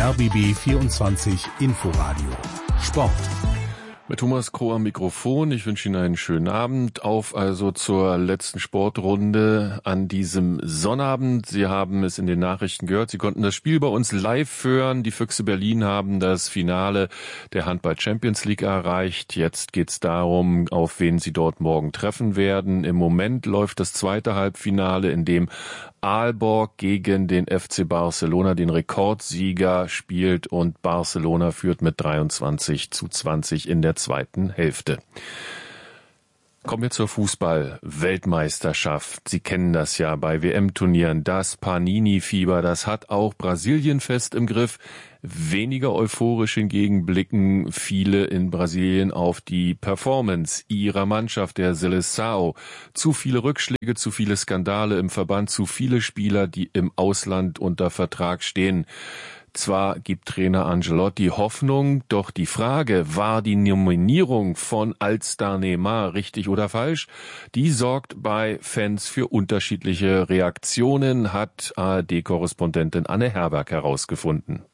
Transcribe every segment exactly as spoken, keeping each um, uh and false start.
R B B vierundzwanzig Inforadio Sport. Mit Thomas Kroh am Mikrofon. Ich wünsche Ihnen einen schönen Abend. Auf also zur letzten Sportrunde an diesem Sonnabend. Sie haben es in den Nachrichten gehört. Sie konnten das Spiel bei uns live hören. Die Füchse Berlin haben das Finale der Handball Champions League erreicht. Jetzt geht es darum, auf wen sie dort morgen treffen werden. Im Moment läuft das zweite Halbfinale, in dem Aalborg gegen den F C Barcelona, den Rekordsieger, spielt, und Barcelona führt mit dreiundzwanzig zu zwanzig in der zweiten Hälfte. Kommen wir zur Fußball-Weltmeisterschaft. Sie kennen das ja bei W M-Turnieren, das Panini-Fieber, das hat auch Brasilien fest im Griff. Weniger euphorisch hingegen blicken viele in Brasilien auf die Performance ihrer Mannschaft, der Seleção. Zu viele Rückschläge, zu viele Skandale im Verband, zu viele Spieler, die im Ausland unter Vertrag stehen. Zwar gibt Trainer Ancelotti Hoffnung, doch die Frage, war die Nominierung von Allstar Neymar richtig oder falsch, die sorgt bei Fans für unterschiedliche Reaktionen, hat A R D-Korrespondentin Anne Herberg herausgefunden.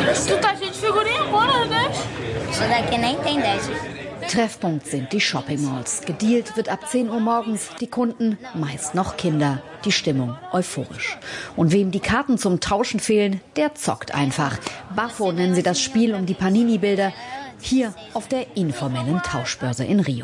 Treffpunkt sind die Shopping-Malls. Gedealt wird ab zehn Uhr morgens, die Kunden meist noch Kinder. Die Stimmung euphorisch. Und wem die Karten zum Tauschen fehlen, der zockt einfach. Bafo nennen sie das Spiel um die Panini-Bilder. Hier auf der informellen Tauschbörse in Rio.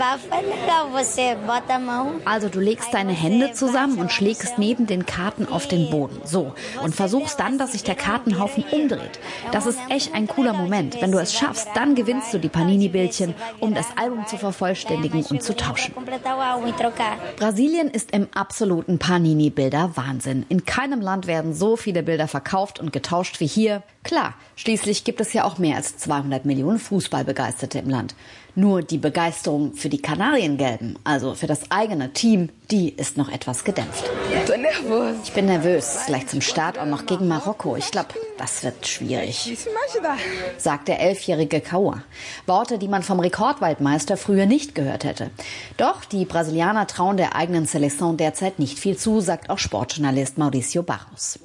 Also du legst deine Hände zusammen und schlägst neben den Karten auf den Boden. So. Und versuchst dann, dass sich der Kartenhaufen umdreht. Das ist echt ein cooler Moment. Wenn du es schaffst, dann gewinnst du die Panini-Bildchen, um das Album zu vervollständigen und zu tauschen. Brasilien ist im absoluten Panini-Bilder-Wahnsinn. In keinem Land werden so viele Bilder verkauft und getauscht wie hier. Klar, schließlich gibt es ja auch mehr als zweihundert Millionen Fußballbegeisterte im Land. Nur die Begeisterung für die Kanariengelben, also für das eigene Team, die ist noch etwas gedämpft. Ich bin nervös, gleich zum Start auch noch gegen Marokko. Ich glaube, das wird schwierig, sagt der elfjährige Cauã. Worte, die man vom Rekordweltmeister früher nicht gehört hätte. Doch die Brasilianer trauen der eigenen Seleção derzeit nicht viel zu, sagt auch Sportjournalist Mauricio Barros.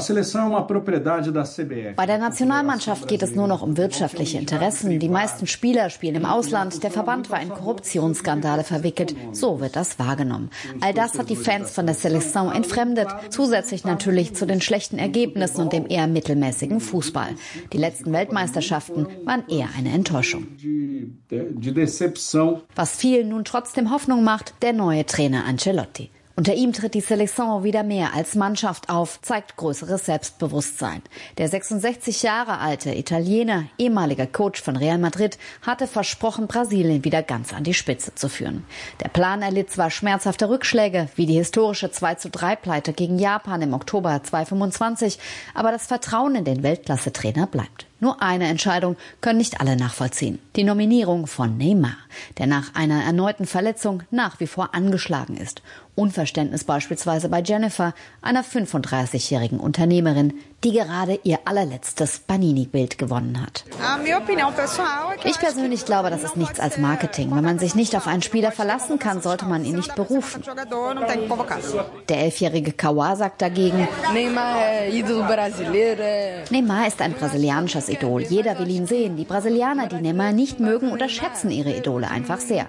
Bei der Nationalmannschaft geht es nur noch um wirtschaftliche Interessen. Die meisten Spieler spielen im Ausland. Der Verband war in Korruptionsskandale verwickelt. So wird das wahrgenommen. All das hat die Fans von der Seleção entfremdet. Zusätzlich natürlich zu den schlechten Ergebnissen und dem eher mittelmäßigen Fußball. Die letzten Weltmeisterschaften waren eher eine Enttäuschung. Was vielen nun trotzdem Hoffnung macht, der neue Trainer Ancelotti. Unter ihm tritt die Seleção wieder mehr als Mannschaft auf, zeigt größeres Selbstbewusstsein. Der sechsundsechzig Jahre alte Italiener, ehemaliger Coach von Real Madrid, hatte versprochen, Brasilien wieder ganz an die Spitze zu führen. Der Plan erlitt zwar schmerzhafte Rückschläge, wie die historische zwei zu drei Pleite gegen Japan im Oktober zweitausendfünfundzwanzig, aber das Vertrauen in den Weltklasse-Trainer bleibt. Nur eine Entscheidung können nicht alle nachvollziehen. Die Nominierung von Neymar, der nach einer erneuten Verletzung nach wie vor angeschlagen ist. Unverständnis beispielsweise bei Jennifer, einer fünfunddreißigjährigen Unternehmerin, die gerade ihr allerletztes Panini-Bild gewonnen hat. Ich persönlich glaube, das ist nichts als Marketing. Wenn man sich nicht auf einen Spieler verlassen kann, sollte man ihn nicht berufen. Der elfjährige Cauã sagt dagegen, Neymar ist ein brasilianisches Idol. Jeder will ihn sehen. Die Brasilianer, die Neymar nicht mögen, unterschätzen ihre Idole einfach sehr.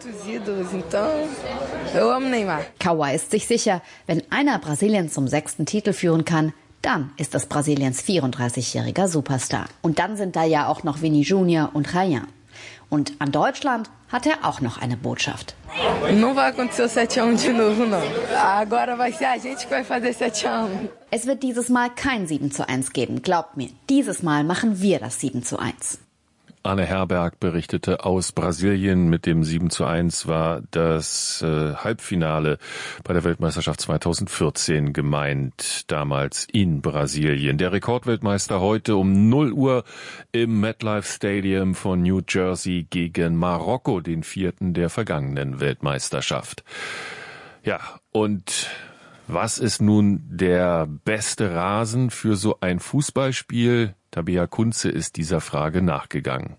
Cauã ist sich sicher, wenn einer Brasilien zum sechsten Titel führen kann, dann ist es Brasiliens vierunddreißigjähriger Superstar. Und dann sind da ja auch noch Vini Junior und Ryan. Und an Deutschland hat er auch noch eine Botschaft. Es wird dieses Mal kein sieben zu eins geben, glaubt mir. Dieses Mal machen wir das sieben zu eins. Anne Herberg berichtete aus Brasilien. Mit dem sieben zu eins war das äh, Halbfinale bei der Weltmeisterschaft zweitausendvierzehn gemeint, damals in Brasilien. Der Rekordweltmeister heute um null Uhr im MetLife Stadium von New Jersey gegen Marokko, den vierten der vergangenen Weltmeisterschaft. Ja, und was ist nun der beste Rasen für so ein Fußballspiel? Tabea Kunze ist dieser Frage nachgegangen.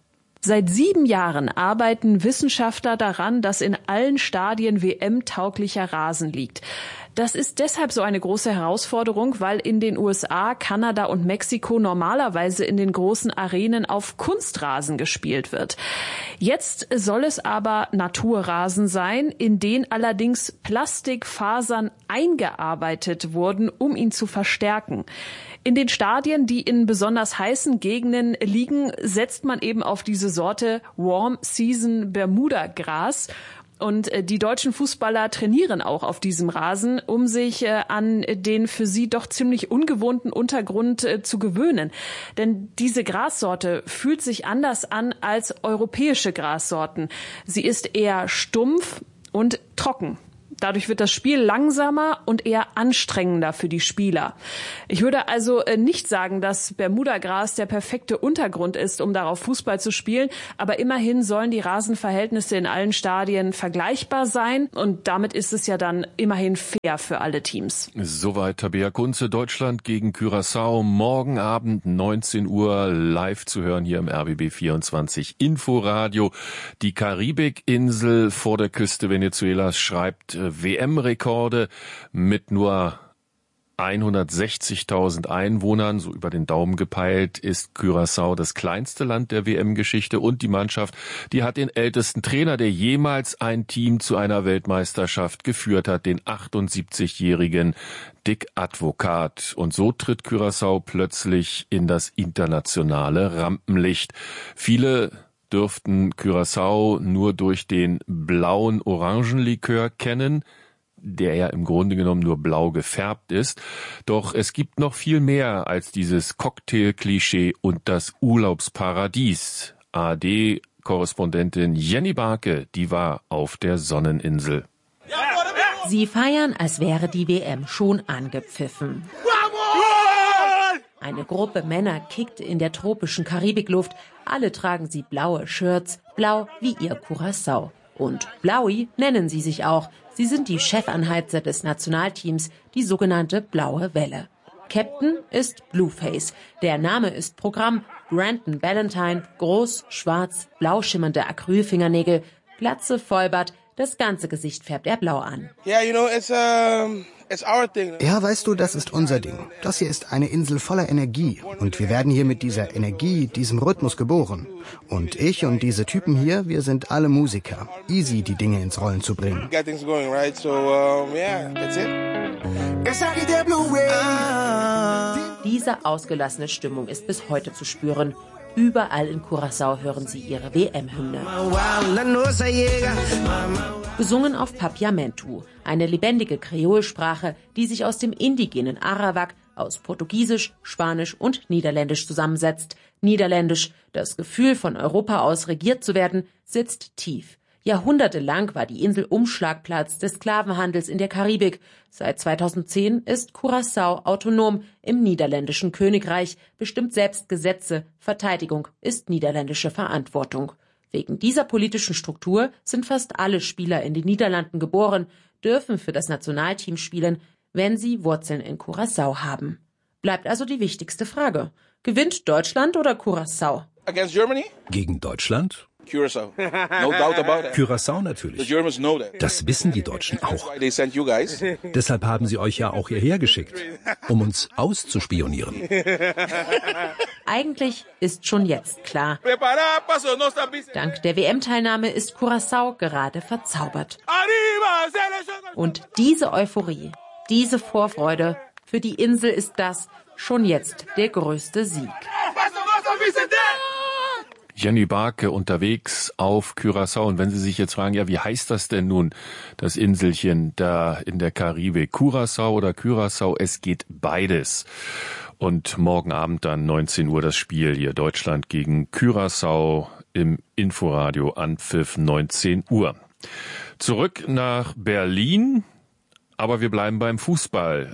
Seit sieben Jahren arbeiten Wissenschaftler daran, dass in allen Stadien W M-tauglicher Rasen liegt. Das ist deshalb so eine große Herausforderung, weil in den U S A, Kanada und Mexiko normalerweise in den großen Arenen auf Kunstrasen gespielt wird. Jetzt soll es aber Naturrasen sein, in den allerdings Plastikfasern eingearbeitet wurden, um ihn zu verstärken. In den Stadien, die in besonders heißen Gegenden liegen, setzt man eben auf diese Sorte Warm Season Bermuda Gras. Und die deutschen Fußballer trainieren auch auf diesem Rasen, um sich an den für sie doch ziemlich ungewohnten Untergrund zu gewöhnen. Denn diese Grassorte fühlt sich anders an als europäische Grassorten. Sie ist eher stumpf und trocken. Dadurch wird das Spiel langsamer und eher anstrengender für die Spieler. Ich würde also nicht sagen, dass Bermudagras der perfekte Untergrund ist, um darauf Fußball zu spielen. Aber immerhin sollen die Rasenverhältnisse in allen Stadien vergleichbar sein. Und damit ist es ja dann immerhin fair für alle Teams. Soweit Tabea Kunze, Deutschland gegen Curaçao. Morgen Abend neunzehn Uhr live zu hören hier im R B B vierundzwanzig Inforadio. Die Karibikinsel vor der Küste Venezuelas schreibt W M-Rekorde mit nur hundertsechzigtausend Einwohnern, so über den Daumen gepeilt, ist Curaçao das kleinste Land der W M-Geschichte und die Mannschaft, die hat den ältesten Trainer, der jemals ein Team zu einer Weltmeisterschaft geführt hat, den achtundsiebzigjährigen Dick Advocaat. Und so tritt Curaçao plötzlich in das internationale Rampenlicht. Viele dürften Curaçao nur durch den blauen Orangenlikör kennen, der ja im Grunde genommen nur blau gefärbt ist. Doch es gibt noch viel mehr als dieses Cocktail-Klischee und das Urlaubsparadies. A R D-Korrespondentin Jenny Barke, die war auf der Sonneninsel. Sie feiern, als wäre die W M schon angepfiffen. Eine Gruppe Männer kickt in der tropischen Karibikluft. Alle tragen sie blaue Shirts, blau wie ihr Curaçao. Und Blaui nennen sie sich auch. Sie sind die Chefanheizer des Nationalteams, die sogenannte Blaue Welle. Captain ist Blueface. Der Name ist Programm. Brandon Ballantyne, groß, schwarz, blau schimmernde Acrylfingernägel, Glatze, Vollbart. Das ganze Gesicht färbt er blau an. Yeah, you know, it's, um, it's our thing. Ja, weißt du, das ist unser Ding. Das hier ist eine Insel voller Energie. Und wir werden hier mit dieser Energie, diesem Rhythmus geboren. Und ich und diese Typen hier, wir sind alle Musiker. Easy, die Dinge ins Rollen zu bringen. Get things going, right? So, um, yeah, that's it. Diese ausgelassene Stimmung ist bis heute zu spüren. Überall in Curaçao hören sie ihre W M-Hymne. Gesungen auf Papiamentu, eine lebendige Kreolsprache, die sich aus dem indigenen Arawak, aus Portugiesisch, Spanisch und Niederländisch zusammensetzt. Niederländisch, das Gefühl, von Europa aus regiert zu werden, sitzt tief. Jahrhundertelang war die Insel Umschlagplatz des Sklavenhandels in der Karibik. Seit zweitausendzehn ist Curaçao autonom im niederländischen Königreich, bestimmt selbst Gesetze, Verteidigung ist niederländische Verantwortung. Wegen dieser politischen Struktur sind fast alle Spieler in den Niederlanden geboren, dürfen für das Nationalteam spielen, wenn sie Wurzeln in Curaçao haben. Bleibt also die wichtigste Frage. Gewinnt Deutschland oder Curaçao? Against Germany? Gegen Deutschland? Curaçao. No doubt about that. Curaçao natürlich. The Germans know that. Das wissen die Deutschen auch. That's why they sent you guys. Deshalb haben sie euch ja auch hierher geschickt, um uns auszuspionieren. Eigentlich ist schon jetzt klar. Dank der W M-Teilnahme ist Curaçao gerade verzaubert. Und diese Euphorie, diese Vorfreude, für die Insel ist das schon jetzt der größte Sieg. Jenny Barke unterwegs auf Curaçao. Und wenn Sie sich jetzt fragen, ja, wie heißt das denn nun, das Inselchen da in der Karibik? Curaçao oder Curaçao? Es geht beides. Und morgen Abend dann neunzehn Uhr das Spiel hier, Deutschland gegen Curaçao im Inforadio, Anpfiff neunzehn Uhr. Zurück nach Berlin, aber wir bleiben beim Fußball.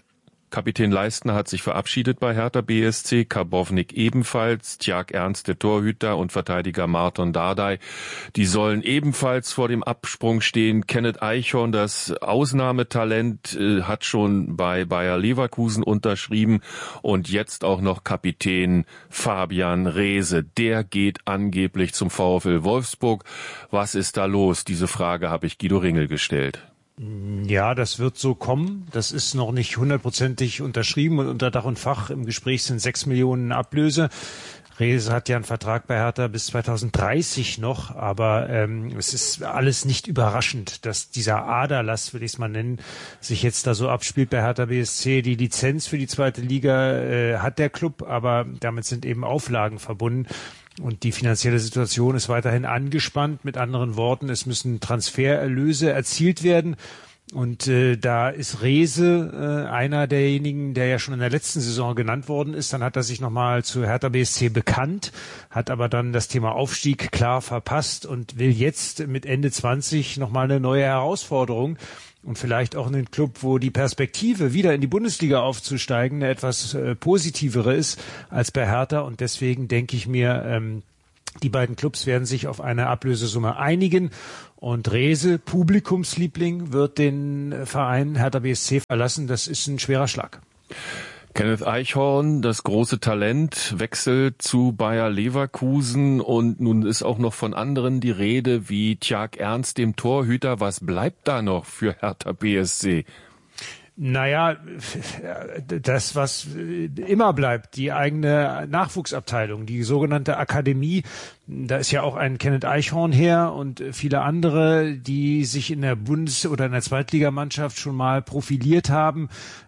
Kapitän Leistner hat sich verabschiedet bei Hertha B S C, Karbownik ebenfalls, Tjag Ernst, der Torhüter, und Verteidiger Marton Dardai, die sollen ebenfalls vor dem Absprung stehen. Kenneth Eichhorn, das Ausnahmetalent, äh, hat schon bei Bayer Leverkusen unterschrieben, und jetzt auch noch Kapitän Fabian Reese. Der geht angeblich zum VfL Wolfsburg. Was ist da los? Diese Frage habe ich Guido Ringel gestellt. Ja, das wird so kommen. Das ist noch nicht hundertprozentig unterschrieben und unter Dach und Fach. Im Gespräch sind sechs Millionen Ablöse. Reese hat ja einen Vertrag bei Hertha bis zweitausenddreißig noch, aber ähm, es ist alles nicht überraschend, dass dieser Aderlass, will ich es mal nennen, sich jetzt da so abspielt bei Hertha B S C. Die Lizenz für die zweite Liga äh, hat der Club, aber damit sind eben Auflagen verbunden. Und die finanzielle Situation ist weiterhin angespannt. Mit anderen Worten, es müssen Transfererlöse erzielt werden. Und äh, da ist Reese äh, einer derjenigen, der ja schon in der letzten Saison genannt worden ist. Dann hat er sich nochmal zu Hertha B S C bekannt, hat aber dann das Thema Aufstieg klar verpasst und will jetzt mit Ende zwanzig nochmal eine neue Herausforderung. Und vielleicht auch einen Club, wo die Perspektive, wieder in die Bundesliga aufzusteigen, eine etwas äh, positivere ist als bei Hertha. Und deswegen denke ich mir, ähm, die beiden Clubs werden sich auf eine Ablösesumme einigen. Und Reese, Publikumsliebling, wird den Verein Hertha B S C verlassen. Das ist ein schwerer Schlag. Kenneth Eichhorn, das große Talent, wechselt zu Bayer Leverkusen, und nun ist auch noch von anderen die Rede, wie Tjag Ernst, dem Torhüter. Was bleibt da noch für Hertha B S C? Naja, das, was immer bleibt, die eigene Nachwuchsabteilung, die sogenannte Akademie. Da ist ja auch ein Kenneth Eichhorn her und viele andere, die sich in der Bundes- oder in der Zweitligamannschaft schon mal profiliert haben.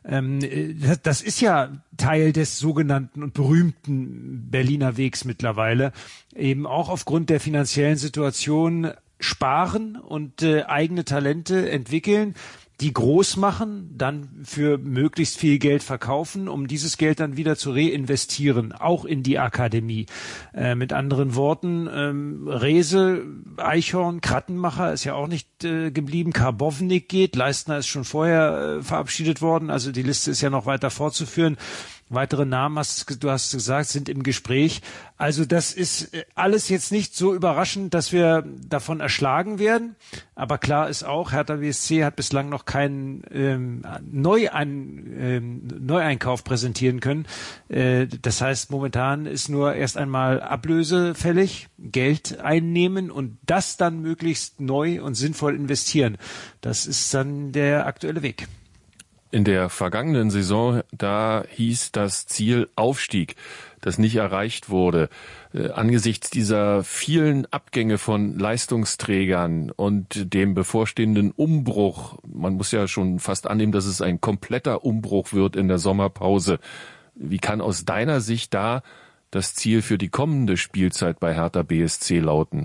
Das ist ja Teil des sogenannten und berühmten Berliner Wegs mittlerweile. Eben auch aufgrund der finanziellen Situation sparen und eigene Talente entwickeln, die groß machen, dann für möglichst viel Geld verkaufen, um dieses Geld dann wieder zu reinvestieren, auch in die Akademie. Äh, mit anderen Worten, ähm, Reese, Eichhorn, Krattenmacher ist ja auch nicht äh, geblieben, Karbownik geht, Leistner ist schon vorher äh, verabschiedet worden, also die Liste ist ja noch weiter fortzuführen. Weitere Namen, hast, du hast gesagt, sind im Gespräch. Also das ist alles jetzt nicht so überraschend, dass wir davon erschlagen werden. Aber klar ist auch, Hertha B S C hat bislang noch keinen ähm, Neuein, ähm, Neueinkauf präsentieren können. Äh, das heißt, momentan ist nur erst einmal Ablöse fällig, Geld einnehmen und das dann möglichst neu und sinnvoll investieren. Das ist dann der aktuelle Weg. In der vergangenen Saison, da hieß das Ziel Aufstieg, das nicht erreicht wurde. Äh, angesichts dieser vielen Abgänge von Leistungsträgern und dem bevorstehenden Umbruch, man muss ja schon fast annehmen, dass es ein kompletter Umbruch wird in der Sommerpause. Wie kann aus deiner Sicht da das Ziel für die kommende Spielzeit bei Hertha B S C lauten?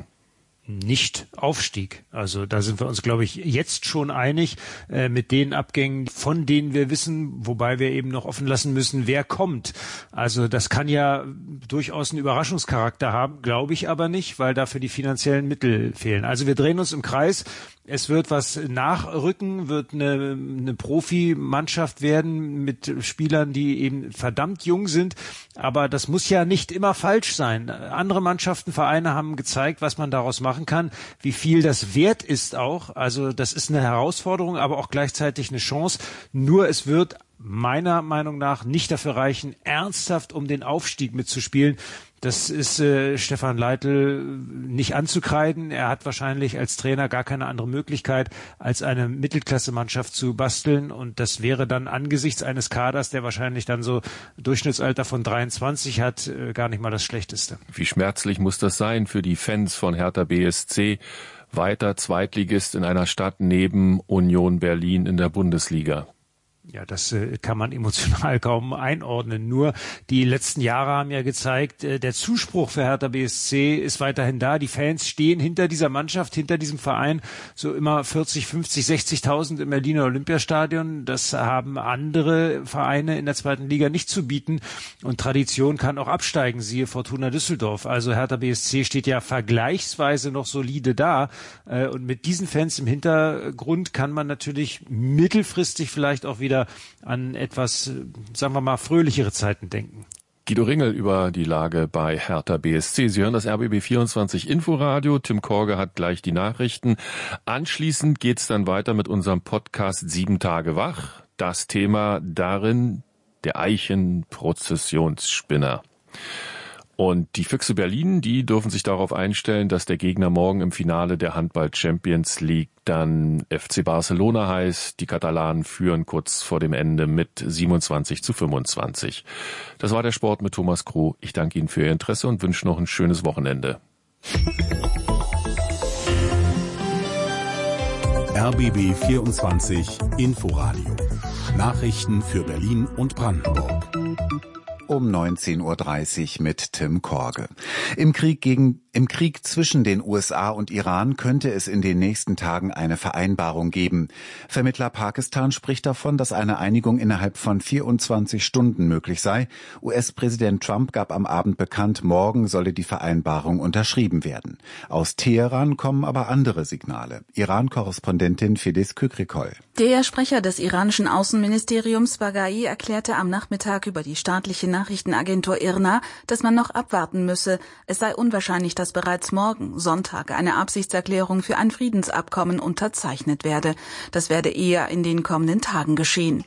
Nicht Aufstieg. Also da sind wir uns, glaube ich, jetzt schon einig äh, mit den Abgängen, von denen wir wissen, wobei wir eben noch offen lassen müssen, wer kommt. Also das kann ja durchaus einen Überraschungscharakter haben, glaube ich aber nicht, weil dafür die finanziellen Mittel fehlen. Also wir drehen uns im Kreis. Es wird was nachrücken, wird eine, eine Profimannschaft werden mit Spielern, die eben verdammt jung sind. Aber das muss ja nicht immer falsch sein. Andere Mannschaften, Vereine haben gezeigt, was man daraus machen kann, wie viel das wert ist auch. Also das ist eine Herausforderung, aber auch gleichzeitig eine Chance. Nur es wird meiner Meinung nach nicht dafür reichen, ernsthaft um den Aufstieg mitzuspielen. Das ist äh, Stefan Leitl nicht anzukreiden. Er hat wahrscheinlich als Trainer gar keine andere Möglichkeit, als eine Mittelklasse-Mannschaft zu basteln. Und das wäre dann angesichts eines Kaders, der wahrscheinlich dann so Durchschnittsalter von dreiundzwanzig hat, äh, gar nicht mal das Schlechteste. Wie schmerzlich muss das sein für die Fans von Hertha B S C? Weiter Zweitligist in einer Stadt neben Union Berlin in der Bundesliga. Ja, das äh, kann man emotional kaum einordnen. Nur die letzten Jahre haben ja gezeigt, äh, der Zuspruch für Hertha B S C ist weiterhin da. Die Fans stehen hinter dieser Mannschaft, hinter diesem Verein. So immer vierzig, fünfzig, sechzigtausend im Berliner Olympiastadion. Das haben andere Vereine in der zweiten Liga nicht zu bieten. Und Tradition kann auch absteigen, siehe Fortuna Düsseldorf. Also Hertha B S C steht ja vergleichsweise noch solide da. Äh, und mit diesen Fans im Hintergrund kann man natürlich mittelfristig vielleicht auch wieder wieder an etwas, sagen wir mal, fröhlichere Zeiten denken. Guido Ringel über die Lage bei Hertha B S C. Sie hören das R B B vierundzwanzig Inforadio. Tim Korge hat gleich die Nachrichten. Anschließend geht's dann weiter mit unserem Podcast Sieben Tage wach. Das Thema darin der Eichenprozessionsspinner. Und die Füchse Berlin, die dürfen sich darauf einstellen, dass der Gegner morgen im Finale der Handball Champions League dann F C Barcelona heißt. Die Katalanen führen kurz vor dem Ende mit siebenundzwanzig zu fünfundzwanzig. Das war der Sport mit Thomas Kroh. Ich danke Ihnen für Ihr Interesse und wünsche noch ein schönes Wochenende. R B B vierundzwanzig Inforadio. Nachrichten für Berlin und Brandenburg. Um neunzehn Uhr dreißig mit Tim Korge. Im Krieg gegen, im Krieg zwischen den U S A und Iran könnte es in den nächsten Tagen eine Vereinbarung geben. Vermittler Pakistan spricht davon, dass eine Einigung innerhalb von vierundzwanzig Stunden möglich sei. U S-Präsident Trump gab am Abend bekannt, morgen solle die Vereinbarung unterschrieben werden. Aus Teheran kommen aber andere Signale. Iran-Korrespondentin Filiz Kükrikol. Der Sprecher des iranischen Außenministeriums Baghai erklärte am Nachmittag über die staatliche Nachrichtenagentur I R N A, dass man noch abwarten müsse. Es sei unwahrscheinlich, dass bereits morgen, Sonntag, eine Absichtserklärung für ein Friedensabkommen unterzeichnet werde. Das werde eher in den kommenden Tagen geschehen.